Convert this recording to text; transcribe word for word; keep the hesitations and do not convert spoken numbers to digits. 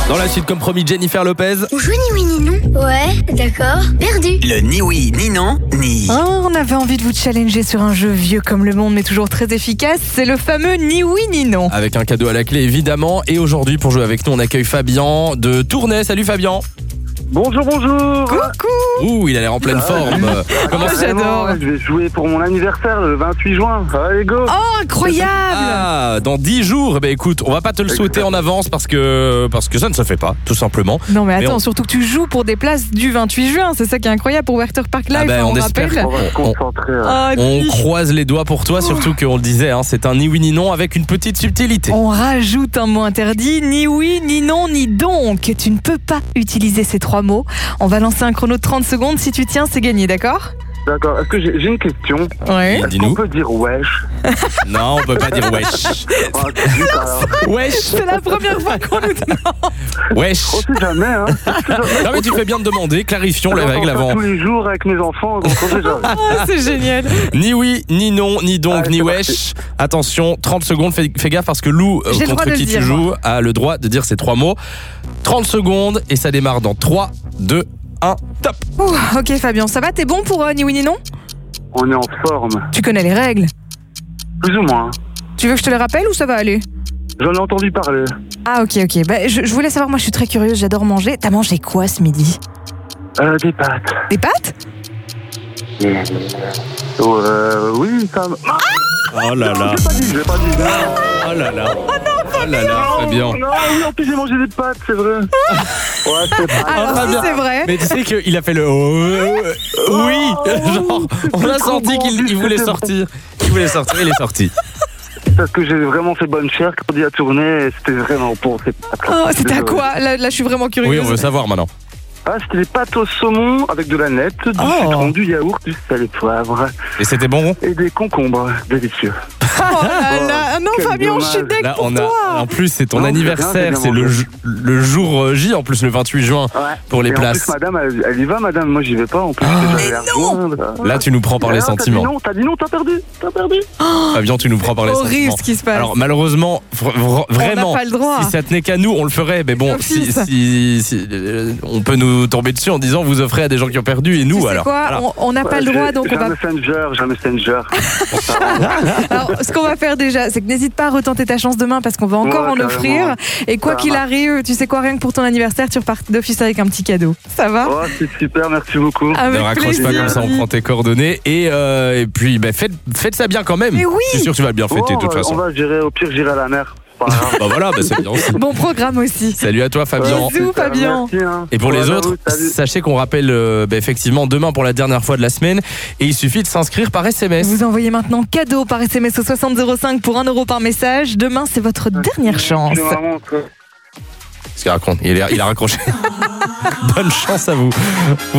Dans la suite, comme promis, Jennifer Lopez. On joue ni oui ni non. Ouais, d'accord. Perdu. Le ni oui, ni non, ni... Oh, on avait envie de vous challenger sur un jeu vieux comme le monde, mais toujours très efficace. C'est le fameux ni oui ni non. Avec un cadeau à la clé, évidemment. Et aujourd'hui, pour jouer avec nous, on accueille Fabien de Tournai. Salut Fabien. Bonjour, bonjour. Coucou. Ouh, il a l'air en pleine forme. Comment Oh, ça j'adore. Je vais jouer pour mon anniversaire le vingt-huit juin. Allez, go. Oh, incroyable. Ah, dans dix jours. Eh ben écoute, on va pas te le souhaiter en avance parce que parce que ça ne se fait pas, tout simplement. Non mais Mais attends, on- surtout que tu joues pour des places du vingt-huit juin. C'est ça qui est incroyable pour Werther Park Live, Ah ben, on, on espère rappelle. On va se On- concentrer. hein. Ah, On dis. croise les doigts pour toi, surtout qu'on le disait, hein, c'est un ni oui ni non avec une petite subtilité. On rajoute un mot interdit, ni oui, ni non, ni donc. Tu ne peux pas utiliser ces trois mots. On va lancer un chrono de trente secondes. Si tu tiens, c'est gagné, d'accord? D'accord. Est-ce que j'ai j'ai une question? Oui. Est-ce Dis-nous. qu'on peut dire wesh? Non, on peut pas dire wesh. Ah, zut, alors. Wesh, C'est la première fois qu'on nous demande. wesh. On sait jamais, hein. On sait jamais. Non mais tu fais bien de demander, clarifions les J'entends règles ça avant. tous les jours avec mes enfants, donc on sait jamais. Ah, c'est génial. Ni oui, ni non, ni donc, Allez, ni c'est wesh. Attention, trente secondes, fais, fais gaffe parce que Lou, euh, J'ai le droit contre de qui le tu dire, joues, moi. a le droit de dire ces trois mots. trente secondes et ça démarre dans trois, deux, un, top. Ouh, ok Fabien, ça va? T'es bon pour euh, ni oui ni non? On est en forme. Tu connais les règles. Plus ou moins. Tu veux que je te les rappelle ou ça va aller? J'en ai entendu parler. Ah ok ok, bah, je, je voulais savoir, moi je suis très curieuse, j'adore manger. T'as mangé quoi ce midi? Euh, des pâtes. Des pâtes? Oh, euh, oui, ça me... Ah, Oh là là, j'ai pas dit, j'ai pas dit. Non, oh là là. Oh là là, Fabien. non, oui, en plus j'ai mangé des pâtes, c'est vrai. Ouais, c'est pas Alors si Fabien. c'est vrai. Mais tu sais qu'il a fait le oh, euh, oui, genre on a senti qu'il il voulait sortir, il voulait sortir, il est sorti. parce que j'ai vraiment fait bonne chère quand on dit à tourner, et c'était vraiment pour ces pâtes. Oh, c'était à Désolé. quoi? Là, là je suis vraiment curieuse. Oui, on veut savoir maintenant. Ah, c'était des pâtes au saumon avec de la nette, du Oh. citron, du yaourt, du sel et poivre Et c'était bon. et des concombres délicieux. Oh là là, non Quel Fabien, je suis dommage. deg Là, pour on a, toi. en plus, c'est ton Non, c'est anniversaire, bien, c'est c'est bien le, mangé. ju- le jour euh, J, en plus le vingt-huit juin, Ouais. pour les et places. En plus, madame, elle, elle y va, madame. Moi, j'y vais pas. En plus, Ah. j'allais la rejoindre. Là, tu nous prends par les Ah, sentiments. T'as dit non, t'as dit non, t'as perdu. T'as perdu. Fabien, tu nous prends par les Horrible sentiments. ce qui se passe. Alors, malheureusement, vr- vr- vraiment, on n'a pas le droit. si ça tenait qu'à nous, on le ferait. Mais bon, si, D'office. si- si- euh, on peut nous tomber dessus en disant vous offrez à des gens qui ont perdu et nous, tu sais alors. quoi, Voilà. on- on n'a pas le Ouais, droit, j'ai- donc j'ai on va... un messenger, j'ai un messenger. Alors, ce qu'on va faire déjà, c'est que n'hésite pas à retenter ta chance demain parce qu'on va encore Ouais, en carrément. offrir. Et quoi Ça qu'il marche. arrive, tu sais quoi, rien que pour ton anniversaire, tu repars d'office avec un petit cadeau. Ça va? Oh, c'est super, merci beaucoup. Avec Ne raccroche plaisir. pas comme ça, on prend tes coordonnées. Et, euh, et puis, bah, faites, faites ça bien quand même. Mais oui. Je suis sûr que tu vas bien fêter Oh, de toute on va- façon. On va gérer, au pire, j'irai à la mer. Pas grave. Bah voilà, bah, c'est bien aussi. Bon programme aussi. Salut à toi, Fabien. Bisous. Super, Fabien. merci, hein. Et pour les Ouais, bah autres, oui, salut. sachez qu'on rappelle euh, bah, effectivement demain pour la dernière fois de la semaine. Et il suffit de s'inscrire par S M S. Vous envoyez maintenant cadeau par S M S au soixante zéro cinq pour un euro par message. Demain, c'est votre dernière chance. C'est vraiment, quoi. Qu'est-ce qu'il raconte il, est- il a raccroché. Bonne chance à vous.